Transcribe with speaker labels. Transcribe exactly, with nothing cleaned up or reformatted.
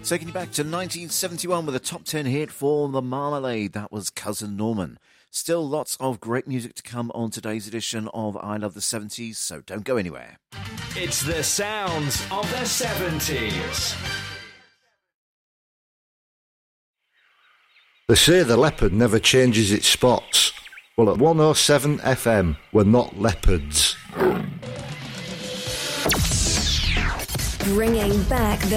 Speaker 1: Taking you back to nineteen seventy-one with a top ten hit for The Marmalade. That was Cousin Norman. Still lots of great music to come on today's edition of I Love the seventies, so don't go anywhere.
Speaker 2: It's the sounds of the seventies.
Speaker 3: They say the leopard never changes its spots. Well, at one oh seven F M, we're not leopards.
Speaker 4: Bringing back the